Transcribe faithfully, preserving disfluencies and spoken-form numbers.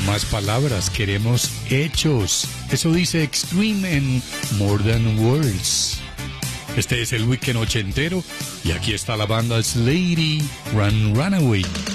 más palabras, queremos hechos. Eso dice Extreme en More Than Words. Este es el Weekend ochentero y aquí está la banda Slady, Run Runaway.